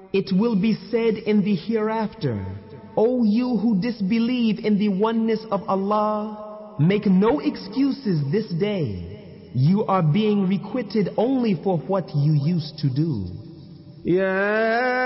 It will be said in the hereafter, O you who disbelieve in the oneness of Allah, make no excuses this day. You are being requited only for what you used to do. يا